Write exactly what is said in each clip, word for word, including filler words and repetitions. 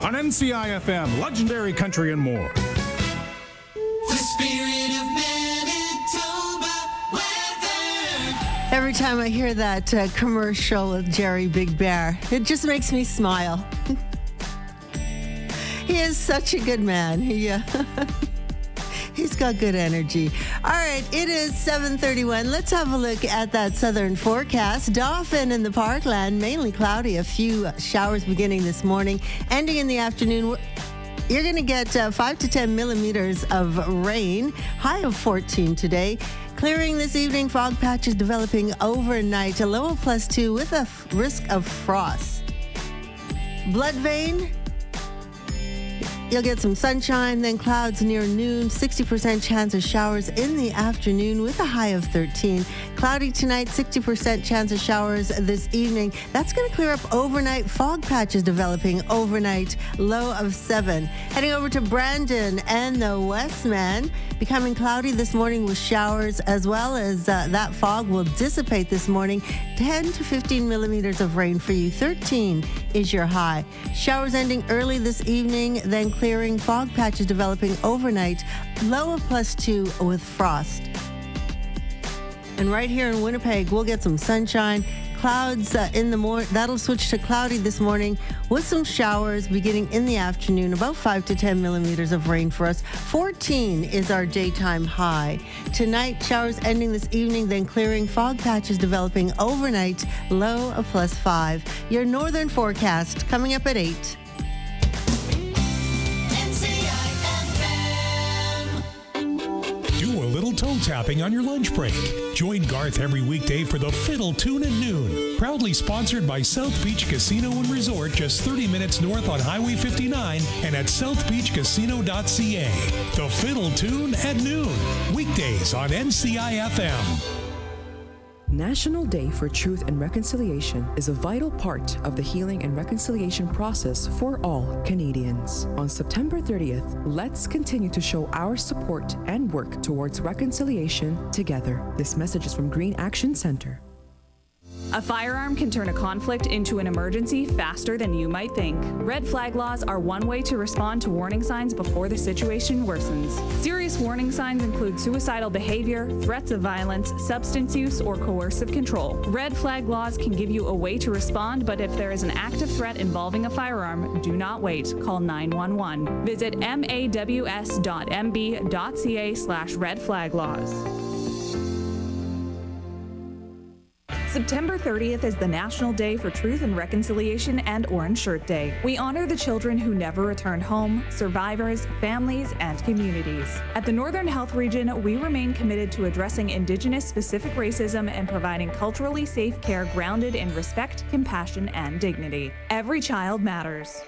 On N C I F M, legendary country and more. The spirit of Manitoba weather. Every time I hear that uh, commercial with Jerry Big Bear, it just makes me smile. He is such a good man. He, uh, he's got good energy. All right, it is seven thirty-one. Let's have a look at that southern forecast. Dauphin in the Parkland, mainly cloudy. A few showers beginning this morning, ending in the afternoon. You're going to get uh, five to ten millimeters of rain. High of fourteen today. Clearing this evening, fog patches developing overnight. A low of plus two with a f- risk of frost. Blood vein. You'll get some sunshine, then clouds near noon. sixty percent chance of showers in the afternoon with a high of thirteen. Cloudy tonight, sixty percent chance of showers this evening. That's going to clear up overnight. Fog patches developing overnight, low of seven. Heading over to Brandon and the Westman. Becoming cloudy this morning with showers, as well as uh, that fog will dissipate this morning. ten to fifteen millimeters of rain for you. thirteen is your high. Showers ending early this evening, then clearing. Fog patches developing overnight. Low of plus two with frost. And right here in Winnipeg, we'll get some sunshine. Clouds uh, in the morning. That'll switch to cloudy this morning with some showers beginning in the afternoon. About five to ten millimeters of rain for us. fourteen is our daytime high. Tonight, showers ending this evening, then clearing. Fog patches developing overnight. Low of plus five. Your northern forecast coming up at eight. Do a little toe tapping on your lunch break. Join Garth every weekday for the Fiddle Tune at noon. Proudly sponsored by South Beach Casino and Resort, just thirty minutes north on Highway fifty-nine and at south beach casino dot c a. The Fiddle Tune at noon. Weekdays on N C I F M. National Day for Truth and Reconciliation is a vital part of the healing and reconciliation process for all Canadians. On September thirtieth, let's continue to show our support and work towards reconciliation together. This message is from Green Action Centre. A firearm can turn a conflict into an emergency faster than you might think. Red flag laws are one way to respond to warning signs before the situation worsens. Serious warning signs include suicidal behavior, threats of violence, substance use, or coercive control. Red flag laws can give you a way to respond, but if there is an active threat involving a firearm, do not wait. Call nine one one. Visit maws dot m b dot c a slash red flag laws. September thirtieth is the National Day for Truth and Reconciliation and Orange Shirt Day. We honor the children who never returned home, survivors, families, and communities. At the Northern Health Region, we remain committed to addressing Indigenous-specific racism and providing culturally safe care grounded in respect, compassion, and dignity. Every child matters.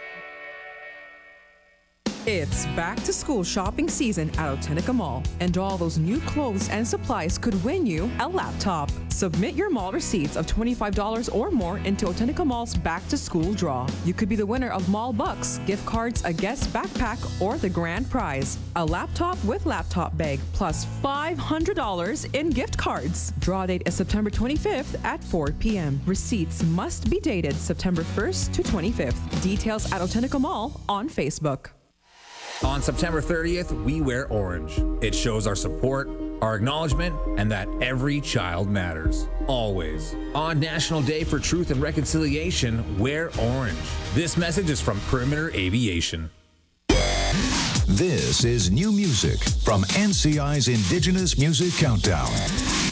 It's back to school shopping season at Otenica Mall, and all those new clothes and supplies could win you a laptop. Submit your mall receipts of twenty-five dollars or more into Otenica Mall's back to school draw. You could be the winner of mall bucks, gift cards, a guest backpack, or the grand prize, a laptop with laptop bag, plus five hundred dollars in gift cards. Draw date is September twenty-fifth at four p.m. Receipts must be dated September first to twenty-fifth. Details at Otenica Mall on Facebook. On September thirtieth, we wear orange. It shows our support, our acknowledgement, and that every child matters. Always. On National Day for Truth and Reconciliation, wear orange. This message is from Perimeter Aviation. This is new music from N C I's Indigenous Music Countdown.